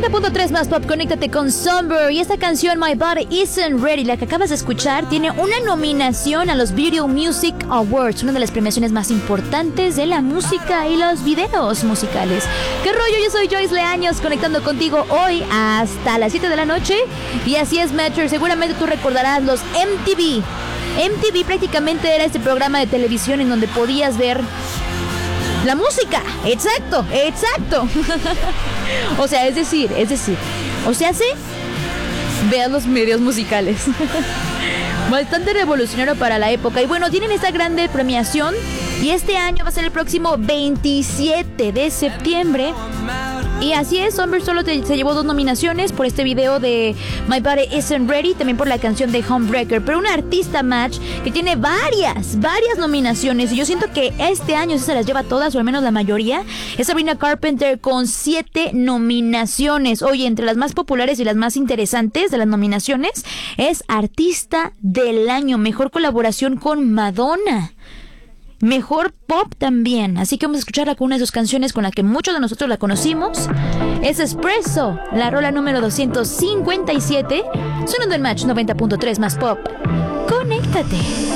90.3 más pop, conéctate con Somber. Y esta canción, My Body Isn't Ready, la que acabas de escuchar, tiene una nominación a los Video Music Awards, una de las premiaciones más importantes de la música y los videos musicales. ¿Qué rollo? Yo soy Joyce Leaños, conectando contigo hoy hasta las 7 de la noche. Y así es, Metro, seguramente tú recordarás los MTV. MTV prácticamente era este programa de televisión en donde podías ver la música. Exacto. O sea, es decir, sí, vean los medios musicales. Bastante revolucionario para la época. Y bueno, tienen esta grande premiación. Y este año va a ser el próximo 27 de septiembre. Y así es, Somber solo se llevó 2 nominaciones por este video de My Body Isn't Ready, también por la canción de Homebreaker. Pero un artista match que tiene varias nominaciones, y yo siento que este año se las lleva todas, o al menos la mayoría, es Sabrina Carpenter con 7 nominaciones. Oye, entre las más populares y las más interesantes de las nominaciones es Artista del Año, Mejor Colaboración con Madonna, Mejor Pop también. Así que vamos a escucharla con una de sus canciones con la que muchos de nosotros la conocimos. Es Espresso, la rola número 257, sonando en Match 90.3 más pop. Conéctate.